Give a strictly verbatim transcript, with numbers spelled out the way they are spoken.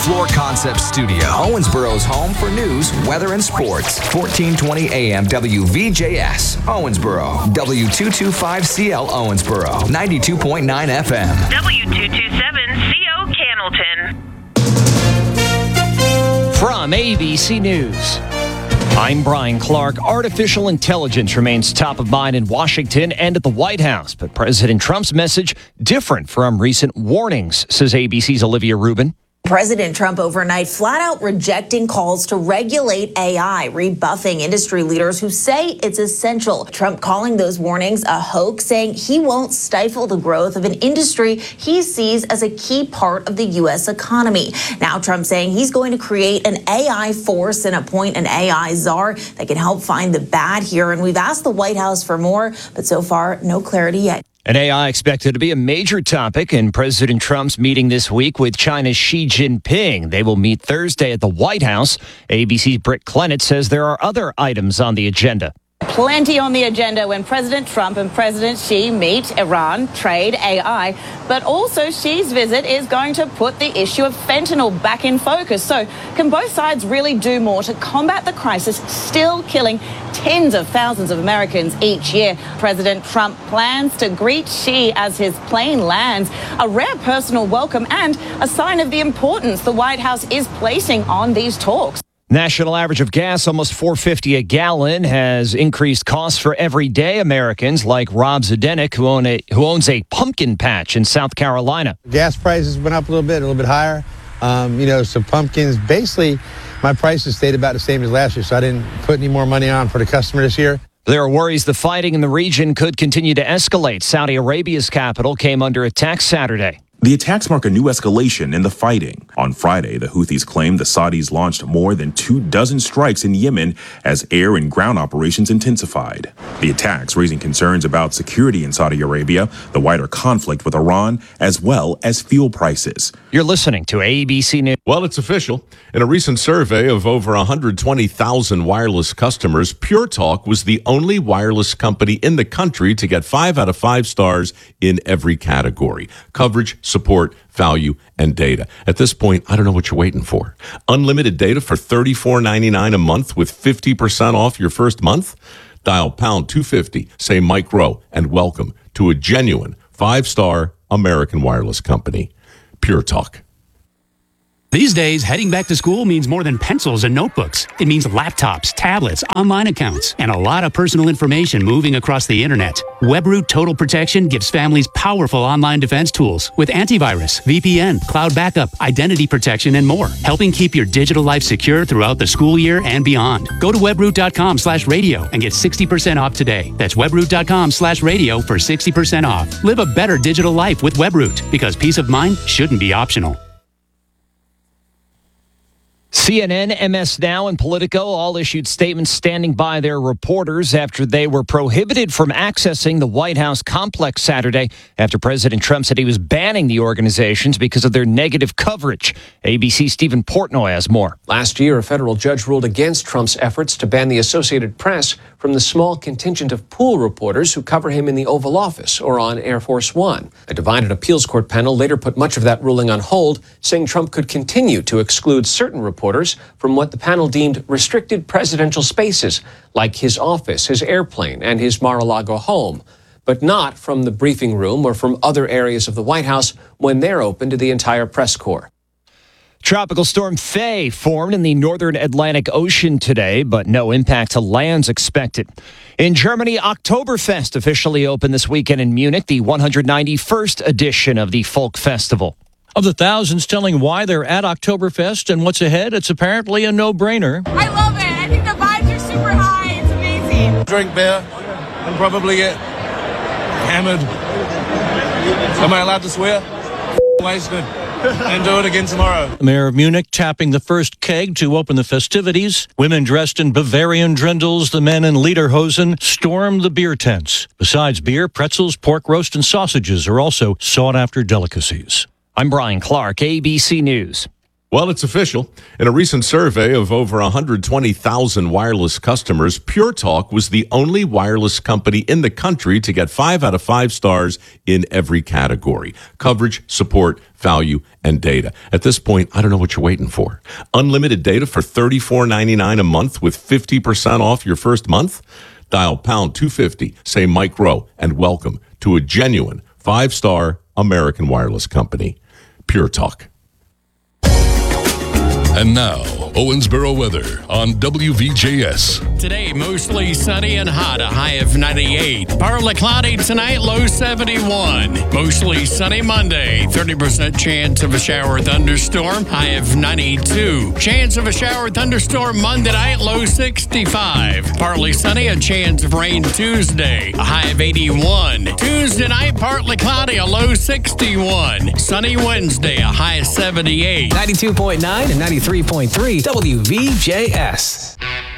Floor Concepts Studio, Owensboro's home for news, weather, and sports. fourteen twenty A M W V J S, Owensboro. W two twenty-five C L Owensboro, ninety-two point nine F M. W two twenty-seven C O Cannelton. From A B C News, I'm Brian Clark. Artificial intelligence remains top of mind in Washington and at the White House, but President Trump's message different from recent warnings, says A B C's Olivia Rubin. President Trump overnight flat out rejecting calls to regulate A I, rebuffing industry leaders who say it's essential. Trump calling those warnings a hoax, saying he won't stifle the growth of an industry he sees as a key part of the U S economy. Now Trump saying he's going to create an A I force and appoint an A I czar that can help find the bad here. And we've asked the White House for more, but so far, no clarity yet. And A I expected to be a major topic in President Trump's meeting this week with China's Xi Jinping. They will meet Thursday at the White House. A B C's Britt Clennett says there are other items on the agenda. Plenty on the agenda when President Trump and President Xi meet. Iran, trade, A I. But also Xi's visit is going to put the issue of fentanyl back in focus. So can both sides really do more to combat the crisis still killing tens of thousands of Americans each year? President Trump plans to greet Xi as his plane lands, a rare personal welcome and a sign of the importance the White House is placing on these talks. National average of gas, almost four dollars and fifty cents a gallon, has increased costs for everyday Americans like Rob Zdenek, who, own a, who owns a pumpkin patch in South Carolina. Gas prices went up a little bit, a little bit higher. Um, you know, so pumpkins, basically, my prices stayed about the same as last year, so I didn't put any more money on for the customer this year. There are worries the fighting in the region could continue to escalate. Saudi Arabia's capital came under attack Saturday. The attacks mark a new escalation in the fighting. On Friday, the Houthis claimed the Saudis launched more than two dozen strikes in Yemen as air and ground operations intensified. The attacks raising concerns about security in Saudi Arabia, the wider conflict with Iran, as well as fuel prices. You're listening to A B C News. Well, it's official. In a recent survey of over one hundred twenty thousand wireless customers, Pure Talk was the only wireless company in the country to get five out of five stars in every category: coverage, support, value, and data. At this point, I don't know what you're waiting for. Unlimited data for thirty-four ninety-nine a month with fifty percent off your first month? Dial pound two fifty, say Mike Rowe, and welcome to a genuine five-star American wireless company. Pure Talk. These days, heading back to school means more than pencils and notebooks. It means laptops, tablets, online accounts, and a lot of personal information moving across the internet. WebRoot Total Protection gives families powerful online defense tools with antivirus, V P N, cloud backup, identity protection, and more, helping keep your digital life secure throughout the school year and beyond. Go to webroot.com slash radio and get sixty percent off today. That's webroot.com slash radio for sixty percent off. Live a better digital life with WebRoot, because peace of mind shouldn't be optional. C N N, M S Now, and Politico all issued statements standing by their reporters after they were prohibited from accessing the White House complex Saturday after President Trump said he was banning the organizations because of their negative coverage. A B C's Stephen Portnoy has more. Last year, a federal judge ruled against Trump's efforts to ban the Associated Press from the small contingent of pool reporters who cover him in the Oval Office or on Air Force One. A divided appeals court panel later put much of that ruling on hold, saying Trump could continue to exclude certain reporters from what the panel deemed restricted presidential spaces, like his office, his airplane, and his Mar-a-Lago home, but not from the briefing room or from other areas of the White House when they're open to the entire press corps. Tropical storm Faye formed in the northern Atlantic Ocean today, but no impact to lands expected. In Germany, Oktoberfest officially opened this weekend in Munich, the one hundred ninety-first edition of the folk festival. Of the thousands telling why they're at Oktoberfest and what's ahead, it's apparently a no-brainer. I love it. I think the vibes are super high. It's amazing. Drink beer and probably get hammered. Am I allowed to swear? Wasted. And do it again tomorrow. The mayor of Munich tapping the first keg to open the festivities. Women dressed in Bavarian drindles, the men in lederhosen, storm the beer tents. Besides beer, pretzels, pork roast, and sausages are also sought-after delicacies. I'm Brian Clark, A B C News. Well, it's official. In a recent survey of over one hundred twenty thousand wireless customers, Pure Talk was the only wireless company in the country to get five out of five stars in every category: coverage, support, value, and data. At this point, I don't know what you're waiting for. Unlimited data for thirty-four ninety-nine a month with fifty percent off your first month? Dial pound two fifty, say Mike Rowe, and welcome to a genuine five-star American wireless company. Pure Talk. And now, Owensboro weather on W V J S. Today, mostly sunny and hot, a high of ninety-eight. Partly cloudy tonight, low seventy-one. Mostly sunny Monday, thirty percent chance of a shower or thunderstorm, high of ninety-two. Chance of a shower or thunderstorm Monday night, low sixty-five. Partly sunny, a chance of rain Tuesday, a high of eighty-one. Tuesday night, partly cloudy, a low sixty-one. Sunny Wednesday, a high of seventy-eight. ninety-two point nine and ninety-three point three W V J S.